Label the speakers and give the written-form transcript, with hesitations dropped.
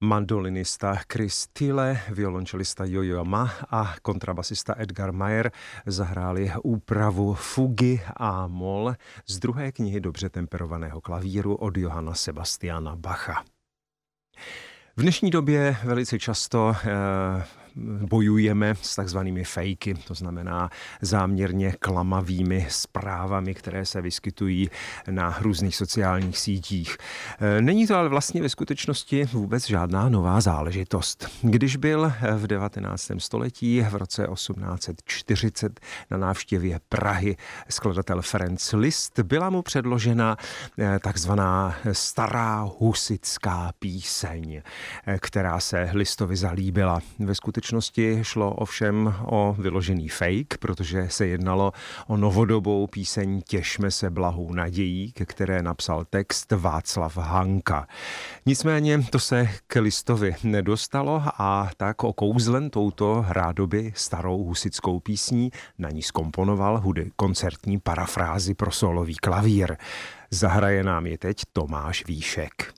Speaker 1: Mandolinista Chris Tille, violončelista Jojo Ma a kontrabasista Edgar Meyer zahráli úpravu fugy a mol z druhé knihy dobře temperovaného klavíru od Johanna Sebastiana Bacha. V dnešní době velice často bojujeme s takzvanými fejky, to znamená záměrně klamavými zprávami, které se vyskytují na různých sociálních sítích. Není to ale vlastně ve skutečnosti vůbec žádná nová záležitost. Když byl v 19. století v roce 1840 na návštěvě Prahy skladatel Ferenc Liszt, byla mu předložena takzvaná stará husitská píseň, která se Listovi zalíbila. Ve skutečnosti šlo ovšem o vyložený fake, protože se jednalo o novodobou píseň Těšme se blahou nadějí, ke které napsal text Václav Hanka. Nicméně to se k Listovi nedostalo a tak okouzlen touto rádoby starou husitskou písní na ní zkomponoval koncertní parafrázi pro sólový klavír. Zahraje nám je teď Tomáš Výšek.